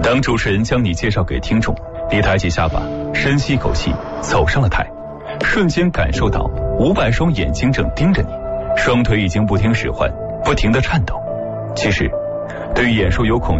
当主持人将你介绍给听众，你抬起下巴，深吸一口气，走上了台，瞬间感受到500双眼睛正盯着你，双腿已经不听使唤，不停地颤抖。其实，对于演说有恐